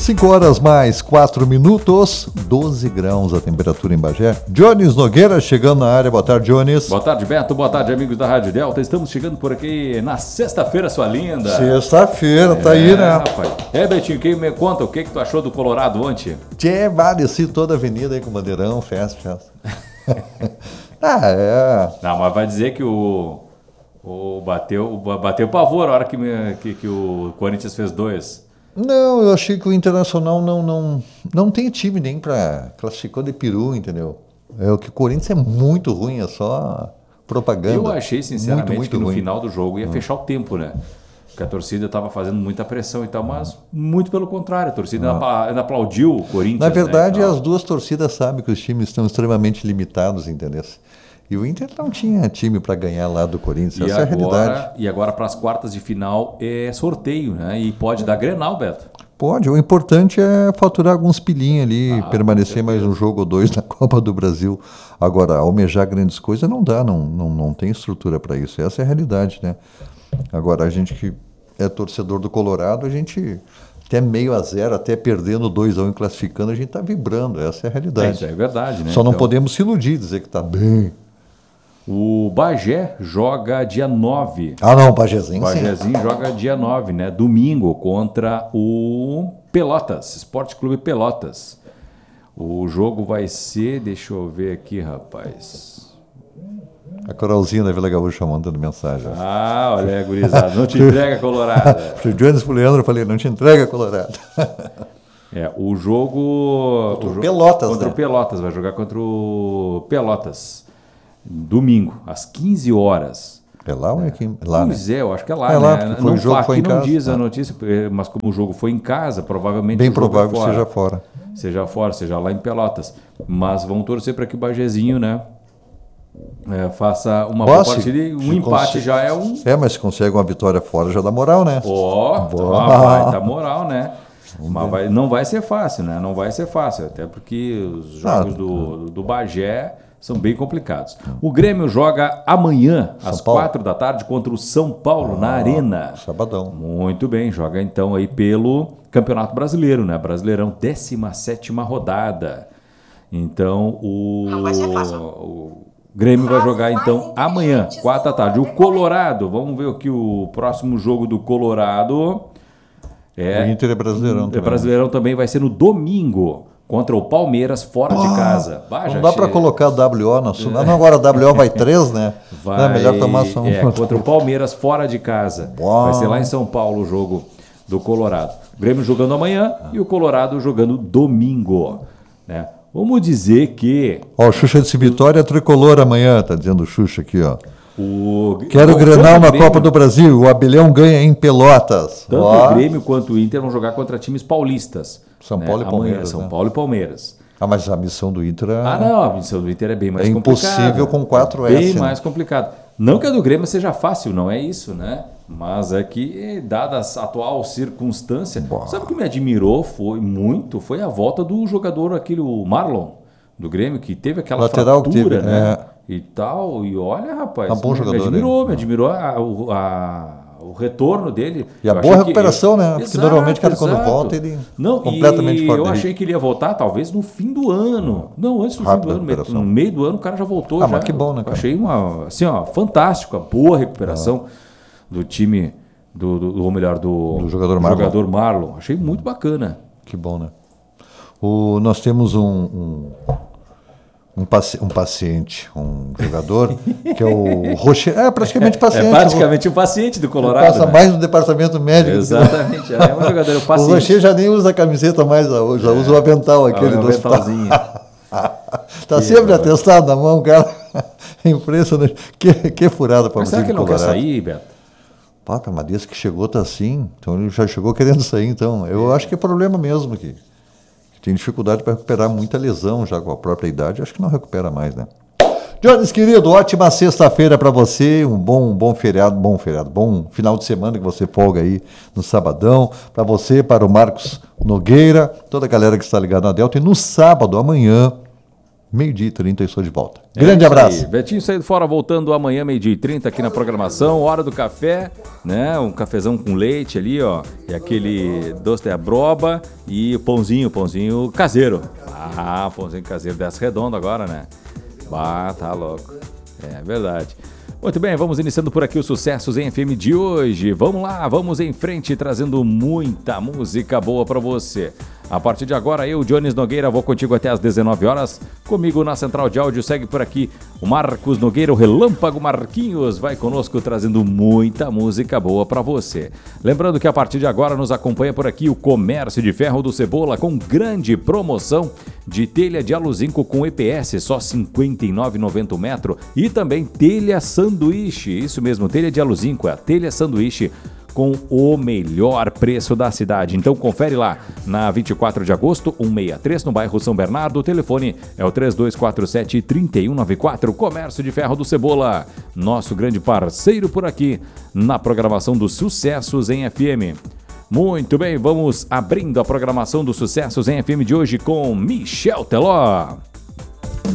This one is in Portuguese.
5 horas mais 4 minutos, 12 graus a temperatura em Bagé. Jones Nogueira chegando na área. Boa tarde, Jones. Boa tarde, Beto. Boa tarde, amigos da Rádio Delta. Estamos chegando por aqui na sexta-feira, sua linda. Sexta-feira, tá aí, né? Rapaz. Betinho, quem me conta o que tu achou do Colorado ontem? Desci toda a avenida aí com bandeirão, festa. Não, mas vai dizer que bateu pavor a hora que o Corinthians fez 2. Não, eu achei que o Internacional não tem time nem pra classificar de peru, entendeu? É o que o Corinthians é muito ruim, é só propaganda. Eu achei, sinceramente, muito que no ruim. Final do jogo ia fechar o tempo, né? Porque a torcida estava fazendo muita pressão e tal, mas muito pelo contrário, a torcida ainda aplaudiu o Corinthians. Na verdade, né, as duas torcidas sabem que os times estão extremamente limitados, entendeu? E o Inter não tinha time para ganhar lá do Corinthians, essa é a realidade. E agora para as quartas de final é sorteio, né? E pode dar Grenal, Beto. Pode, o importante é faturar alguns pilinhos ali, permanecer mais um jogo ou dois na Copa do Brasil. Agora, almejar grandes coisas não dá, não tem estrutura para isso, essa é a realidade, né? Agora, a gente que é torcedor do Colorado, a gente até 0-0, até perdendo 2-1 e classificando, a gente está vibrando, essa é a realidade. Isso é verdade, né? Só não podemos se iludir, dizer que está bem. O Bagé joga dia 9. Não, o Bagézinho joga dia 9, né? Domingo, contra o Pelotas, Esporte Clube Pelotas. O jogo vai ser, deixa eu ver aqui, rapaz. A Coralzinha da Vila Gaúcha mandando mensagem. Olha aí, gurizada, não te entrega Colorado. Pro Jones, pro Leandro, eu falei, não te entrega Colorado. O jogo... Contra o Pelotas, contra o Pelotas, vai jogar contra o Pelotas. Domingo, às 15 horas. É lá ou é aqui? Lá, pois né? Eu acho que é lá, é lá, né? Foi o jogo foi em casa. Não diz a notícia, mas como o jogo foi em casa, provavelmente bem o jogo provável que seja fora. Seja lá em Pelotas. Mas vamos torcer para que o Bagézinho, né, faça uma boa partida e um empate já é um... mas se consegue uma vitória fora já dá moral, né? Vai dar moral, né? Mas não vai ser fácil, né? Não vai ser fácil, até porque os jogos do Bagé são bem complicados. O Grêmio joga amanhã, às 4 da tarde, contra o São Paulo, na Arena. Sabadão. Muito bem, joga então aí pelo Campeonato Brasileiro, né? Brasileirão, 17ª rodada. Então, o Grêmio vai jogar então amanhã, 4 da tarde. O Colorado, vamos ver aqui o próximo jogo do Colorado. O Inter é Brasileirão também. Brasileirão também vai ser no domingo. Contra o Palmeiras, fora de casa. Não dá para colocar WO na sua. Agora a WO vai 3, né? Vai, é melhor tomar só um. Contra o Palmeiras, fora de casa. Vai ser lá em São Paulo o jogo do Colorado. O Grêmio jogando amanhã e o Colorado jogando domingo. Né? Vamos dizer que... o Xuxa disse Vitória tricolor amanhã, tá dizendo o Xuxa aqui, ó. Quero o Grenal na Copa do Brasil. O Abelhão ganha em Pelotas. Tanto o Grêmio quanto o Inter vão jogar contra times paulistas. São Paulo e Palmeiras. São Paulo e Palmeiras. Mas a missão do Inter é... a missão do Inter é bem mais complicada. É impossível com 4S. Bem mais complicado. Não que a do Grêmio seja fácil, não é isso, né? Mas é que, dada a atual circunstância... Sabe o que me admirou foi a volta do jogador, o Marlon, do Grêmio, que teve aquela lateral fratura, né? E tal, e olha, rapaz, bom jogador, me admirou o retorno dele. E a boa recuperação, né? Porque normalmente o cara quando volta, ele completamente fora. Eu achei que ele ia voltar talvez no fim do ano. Não, antes do fim do ano, no meio do ano o cara já voltou. Mas que bom, né, cara? Achei fantástico, a boa recuperação do time, do jogador Marlon. Achei muito bacana. Que bom, né? Nós temos um paciente, um jogador, que é o Rocher. Praticamente paciente. É praticamente um paciente do Colorado. Ele passa mais no departamento médico. Exatamente, é um jogador paciente. O Rocher já nem usa a camiseta mais, já usa o avental aquele do aventalzinho. Tá sempre atestado na mão, cara. É impressionante. Que furada para você. Será que ele não quer sair, Beto? Mas desde que chegou tá assim. Então ele já chegou querendo sair, então. Eu acho que é problema mesmo aqui. Tem dificuldade para recuperar muita lesão já com a própria idade, acho que não recupera mais, né? Jones, querido, ótima sexta-feira para você, um bom feriado, bom final de semana que você folga aí no sabadão, para você, para o Marcos Nogueira, toda a galera que está ligada na Delta, e no sábado, amanhã, meio-dia e 30 eu estou de volta. Grande abraço. Aí. Betinho Saindo Fora voltando amanhã, meio-dia e 30 aqui na programação. Hora do café, né? Um cafezão com leite ali, ó. E aquele doce de abroba e o pãozinho caseiro. Ah, pãozinho caseiro dessa redondo agora, né? Bah, tá louco. É verdade. Muito bem, vamos iniciando por aqui os Sucessos em FM de hoje. Vamos lá, vamos em frente, trazendo muita música boa para você. A partir de agora, eu, Jones Nogueira, vou contigo até às 19 horas. Comigo na Central de Áudio segue por aqui o Marcos Nogueira, o Relâmpago Marquinhos, vai conosco trazendo muita música boa para você. Lembrando que a partir de agora nos acompanha por aqui o Comércio de Ferro do Cebola com grande promoção de telha de aluzinco com EPS, só R$ 59,90 o metro. E também telha sanduíche, isso mesmo, telha de aluzinco, é a telha sanduíche com o melhor preço da cidade. Então confere lá, na 24 de agosto, 163, no bairro São Bernardo. O telefone é o 3247-3194. Comércio de Ferro do Cebola, nosso grande parceiro por aqui, na programação dos Sucessos em FM. Muito bem, vamos abrindo a programação dos Sucessos em FM de hoje com Michel Teló.